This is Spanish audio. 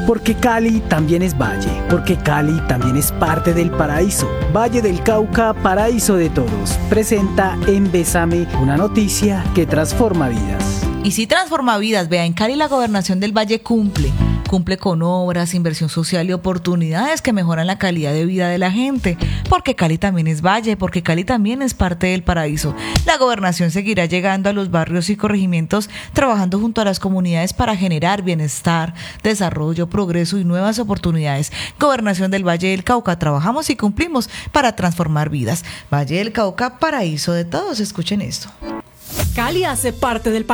Porque Cali también es valle, porque Cali también es parte del paraíso. Valle del Cauca, paraíso de todos. Presenta en Bésame una noticia que transforma vidas. Y sí transforma vidas. Vea, en Cali la gobernación del Valle cumple con obras, inversión social y oportunidades que mejoran la calidad de vida de la gente. Porque Cali también es valle, porque Cali también es parte del paraíso. La gobernación seguirá llegando a los barrios y corregimientos, trabajando junto a las comunidades para generar bienestar, desarrollo, progreso y nuevas oportunidades. Gobernación del Valle del Cauca, trabajamos y cumplimos para transformar vidas. Valle del Cauca, paraíso de todos. Escuchen esto. Cali hace parte del